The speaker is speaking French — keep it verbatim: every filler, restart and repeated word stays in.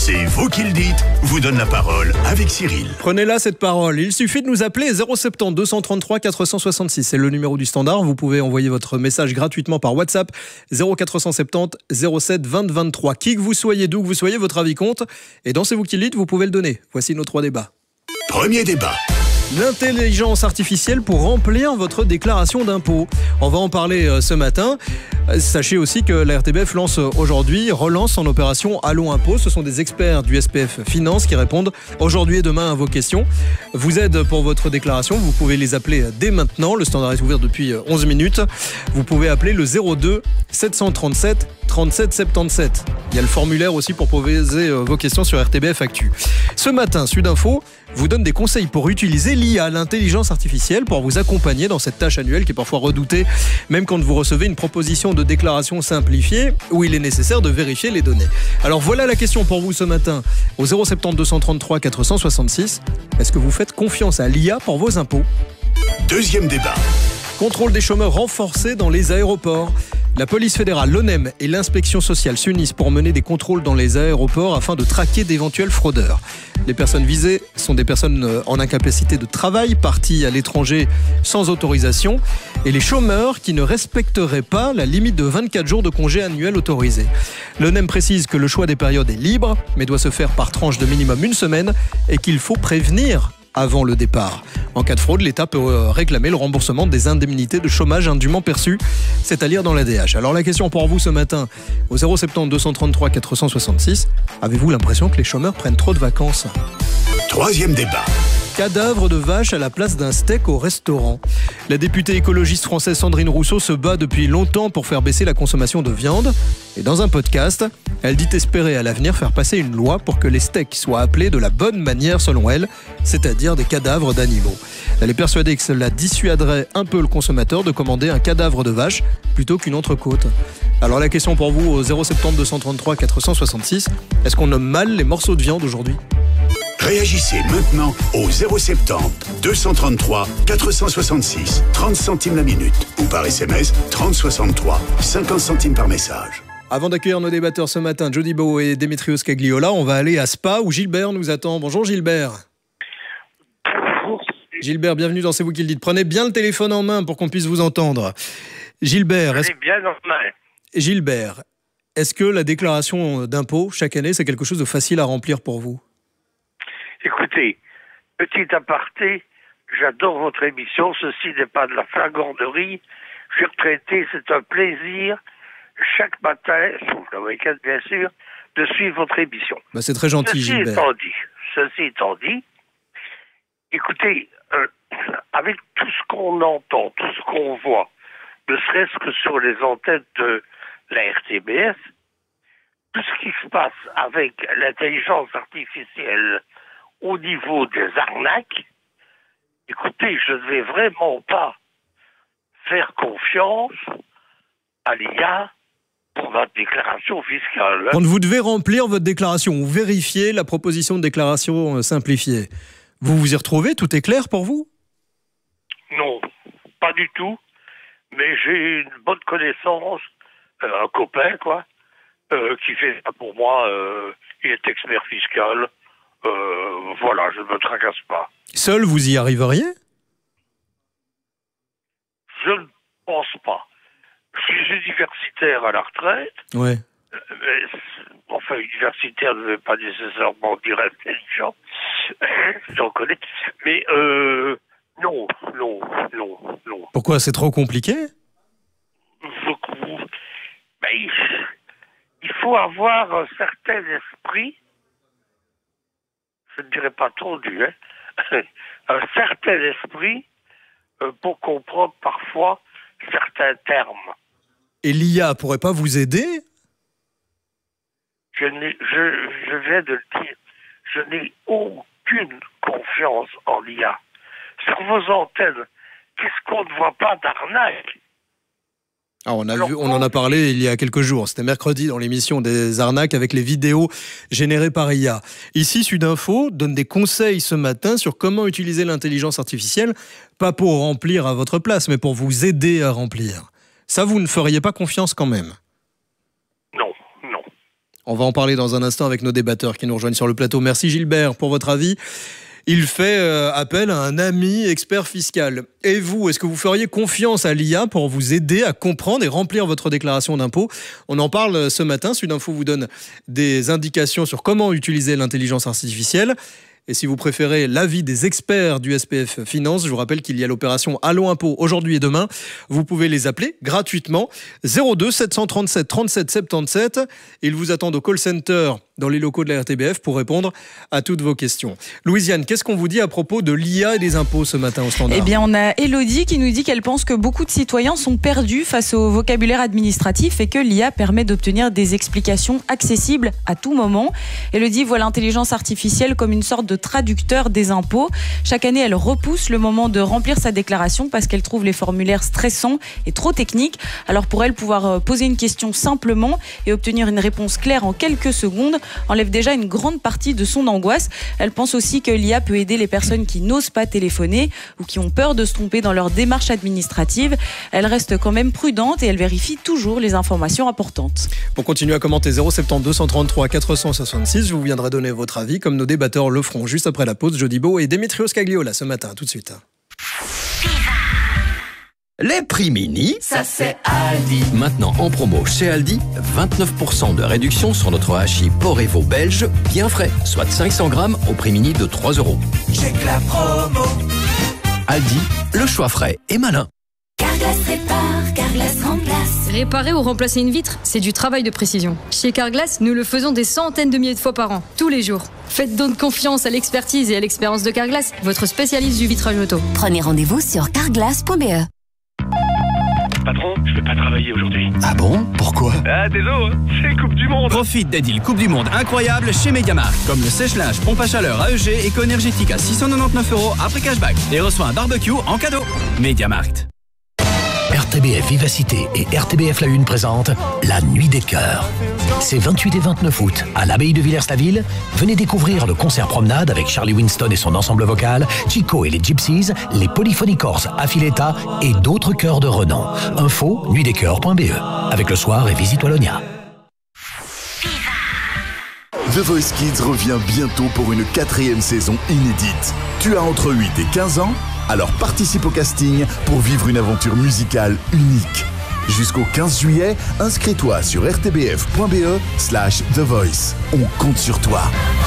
C'est vous qui le dites, vous donne la parole avec Cyril. Prenez-la cette parole, il suffit de nous appeler zéro sept zéro deux cent trente-trois quatre cent soixante-six, c'est le numéro du standard. Vous pouvez envoyer votre message gratuitement par WhatsApp zéro quatre cent soixante-dix zéro sept vingt vingt-trois. Qui que vous soyez, d'où que vous soyez, votre avis compte. Et dans C'est vous qui le dites, vous pouvez le donner. Voici nos trois débats. Premier débat. L'intelligence artificielle pour remplir votre déclaration d'impôt. On va en parler euh, ce matin. Sachez aussi que la R T B F lance aujourd'hui, relance son opération Allons Impôt. Ce sont des experts du S P F Finance qui répondent aujourd'hui et demain à vos questions. Vous aident pour votre déclaration, vous pouvez les appeler dès maintenant. Le standard est ouvert depuis onze minutes. Vous pouvez appeler le zéro deux sept cent trente-sept trente-sept soixante-dix-sept. Il y a le formulaire aussi pour poser vos questions sur R T B F Actu. Ce matin, Sud Info vous donne des conseils pour utiliser l'I A, l'intelligence artificielle, pour vous accompagner dans cette tâche annuelle qui est parfois redoutée, même quand vous recevez une proposition de déclaration simplifiée où il est nécessaire de vérifier les données. Alors voilà la question pour vous ce matin au zéro sept zéro deux cent trente-trois quatre cent soixante-six. Est-ce que vous faites confiance à l'I A pour vos impôts ? Deuxième débat. Contrôle des chômeurs renforcé dans les aéroports. La police fédérale, l'O N E M et l'inspection sociale s'unissent pour mener des contrôles dans les aéroports afin de traquer d'éventuels fraudeurs. Les personnes visées sont des personnes en incapacité de travail, parties à l'étranger sans autorisation, et les chômeurs qui ne respecteraient pas la limite de vingt-quatre jours de congé annuel autorisé. L'O N E M précise que le choix des périodes est libre, mais doit se faire par tranche de minimum une semaine et qu'il faut prévenir avant le départ. En cas de fraude, l'État peut réclamer le remboursement des indemnités de chômage indûment perçues, c'est à lire dans l'A D H. Alors la question pour vous ce matin, au zéro sept zéro deux cent trente-trois quatre cent soixante-six, avez-vous l'impression que les chômeurs prennent trop de vacances ? Troisième débat. Cadavre de vache à la place d'un steak au restaurant. La députée écologiste française Sandrine Rousseau se bat depuis longtemps pour faire baisser la consommation de viande. Et dans un podcast, elle dit espérer à l'avenir faire passer une loi pour que les steaks soient appelés de la bonne manière selon elle, c'est-à-dire des cadavres d'animaux. Elle est persuadée que cela dissuaderait un peu le consommateur de commander un cadavre de vache plutôt qu'une entrecôte. Alors la question pour vous au zéro sept zéro deux cent trente-trois quatre cent soixante-six, est-ce qu'on nomme mal les morceaux de viande aujourd'hui ? Réagissez maintenant au zéro sept zéro deux cent trente-trois quatre cent soixante-six, trente centimes la minute, ou par S M S trente soixante-trois, cinquante centimes par message. Avant d'accueillir nos débatteurs ce matin, Jody Beau et Démétrios Cagliola, on va aller à Spa où Gilbert nous attend. Bonjour Gilbert. Bonjour. Gilbert, bienvenue dans C'est vous qui le dites. Prenez bien le téléphone en main pour qu'on puisse vous entendre. Gilbert, est-ce... bien en main. Gilbert, est-ce que la déclaration d'impôt chaque année, c'est quelque chose de facile à remplir pour vous ? Écoutez, petit aparté, j'adore votre émission, ceci n'est pas de la flagornerie, je suis retraité, c'est un plaisir, chaque matin, sauf le week-end bien sûr, de suivre votre émission. Bah c'est très gentil, ceci Gilbert. Étant dit, ceci étant dit, écoutez, euh, avec tout ce qu'on entend, tout ce qu'on voit, ne serait-ce que sur les antennes de la R T B F, tout ce qui se passe avec l'intelligence artificielle au niveau des arnaques, écoutez, je ne vais vraiment pas faire confiance à l'I A pour ma déclaration fiscale. Quand vous devez remplir votre déclaration ou vérifier la proposition de déclaration simplifiée, vous vous y retrouvez? Tout est clair pour vous? Non, pas du tout. Mais j'ai une bonne connaissance, euh, un copain, quoi, euh, qui fait ça pour moi. Euh, il est expert fiscal. Euh, voilà, je ne me tracasse pas. Seul, vous y arriveriez? Je ne pense pas. Je suis universitaire à la retraite. Ouais. Mais, enfin, universitaire ne veut pas nécessairement dire intelligent. J'en connais. Mais euh, non, non, non, non. Pourquoi? C'est trop compliqué? Beaucoup. Ben, il, il faut avoir un certain esprit. Je ne dirais pas tordu, hein. Un certain esprit euh, pour comprendre parfois certains termes. Et l'I A pourrait pas vous aider? Je, n'ai, je, je viens de le dire, je n'ai aucune confiance en l'I A. Sur vos antennes, qu'est-ce qu'on ne voit pas d'arnaque? Ah, on, a vu, on en a parlé il y a quelques jours. C'était mercredi dans l'émission des arnaques avec les vidéos générées par I A. Ici, Sudinfo donne des conseils ce matin sur comment utiliser l'intelligence artificielle, pas pour remplir à votre place, mais pour vous aider à remplir. Ça, vous ne feriez pas confiance quand même? Non, non. On va en parler dans un instant avec nos débatteurs qui nous rejoignent sur le plateau. Merci Gilbert pour votre avis. Il fait euh, appel à un ami expert fiscal. Et vous, est-ce que vous feriez confiance à l'I A pour vous aider à comprendre et remplir votre déclaration d'impôt ? On en parle ce matin. Sudinfo vous donne des indications sur comment utiliser l'intelligence artificielle. Et si vous préférez l'avis des experts du S P F Finance, je vous rappelle qu'il y a l'opération Allo Impôt aujourd'hui et demain. Vous pouvez les appeler gratuitement. zéro deux sept cent trente-sept trente-sept soixante-dix-sept. Ils vous attendent au call center dans les locaux de la R T B F pour répondre à toutes vos questions. Louisiane, qu'est-ce qu'on vous dit à propos de l'I A et des impôts ce matin au Standard ? Eh bien, on a Elodie qui nous dit qu'elle pense que beaucoup de citoyens sont perdus face au vocabulaire administratif et que l'I A permet d'obtenir des explications accessibles à tout moment. Elodie voit l'intelligence artificielle comme une sorte de traducteur des impôts. Chaque année, elle repousse le moment de remplir sa déclaration parce qu'elle trouve les formulaires stressants et trop techniques. Alors pour elle, pouvoir poser une question simplement et obtenir une réponse claire en quelques secondes enlève déjà une grande partie de son angoisse. Elle pense aussi que l'I A peut aider les personnes qui n'osent pas téléphoner ou qui ont peur de se tromper dans leur démarche administrative. Elle reste quand même prudente et elle vérifie toujours les informations importantes. Pour continuer à commenter, zéro sept deux cent trente-trois quatre cent soixante-six, je vous viendrai donner votre avis comme nos débatteurs le feront juste après la pause. Jodibo et Démétrios Cagliola ce matin, tout de suite. Les prix mini, ça c'est Aldi. Maintenant en promo chez Aldi, vingt-neuf pour cent de réduction sur notre hachis porc et veau belge, bien frais, soit cinq cents grammes au prix mini de trois euros. J'ai que la promo. Aldi, le choix frais et malin. Carglass répare, Carglass remplace. Réparer ou remplacer une vitre, c'est du travail de précision. Chez Carglass, nous le faisons des centaines de milliers de fois par an, tous les jours. Faites donc confiance à l'expertise et à l'expérience de Carglass, votre spécialiste du vitrage auto. Prenez rendez-vous sur carglass point b e. Patron, je vais pas travailler aujourd'hui. Ah bon ? Pourquoi ? Ah, désolé, c'est Coupe du Monde. Profite des deals Coupe du Monde incroyables chez Mediamarkt. Comme le sèche-linge pompe à chaleur A E G éco-énergétique à six cent quatre-vingt-dix-neuf euros après cashback. Et reçois un barbecue en cadeau. Mediamarkt. R T B F Vivacité et R T B F La Une présentent La Nuit des Cœurs. C'est vingt-huit et vingt-neuf août à l'abbaye de Villers-la-Ville. Venez découvrir le concert promenade avec Charlie Winston et son ensemble vocal, Chico et les Gypsies, les Polyphonic-Corses Affiletta et d'autres chœurs de renom. Info nuit des cœurs point b e. Avec le soir et visite Wallonia. The Voice Kids revient bientôt pour une quatrième saison inédite. Tu as entre huit et quinze ans ? Alors participe au casting pour vivre une aventure musicale unique. Jusqu'au quinze juillet, inscris-toi sur r t b f point b e slash The Voice. On compte sur toi.